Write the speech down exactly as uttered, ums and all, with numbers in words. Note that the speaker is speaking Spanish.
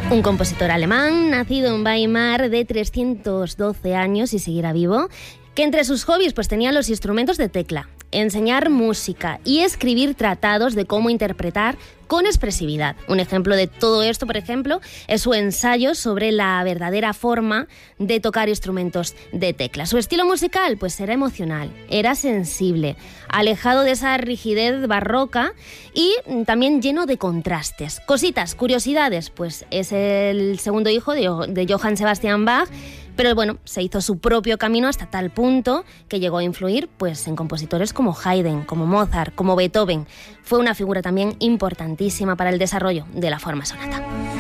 Un compositor alemán, nacido en Weimar, de trescientos doce años y seguirá vivo, que entre sus hobbies pues tenía los instrumentos de tecla, enseñar música y escribir tratados de cómo interpretar con expresividad. Un ejemplo de todo esto, por ejemplo, es su ensayo sobre la verdadera forma de tocar instrumentos de tecla. Su estilo musical pues era emocional, era sensible, alejado de esa rigidez barroca y también lleno de contrastes. Cositas, curiosidades, pues es el segundo hijo de, de Johann Sebastian Bach, pero bueno, se hizo su propio camino hasta tal punto que llegó a influir pues, en compositores como Haydn, como Mozart, como Beethoven. Fue una figura también importantísima para el desarrollo de la forma sonata.